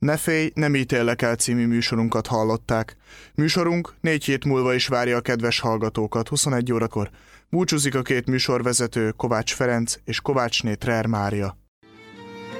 Ne félj, nem ítélek el című műsorunkat hallották. Műsorunk 4 hét múlva is várja a kedves hallgatókat 21 órakor. Búcsúzik a két műsorvezető, Kovács Ferenc és Kovácsné Trer Mária.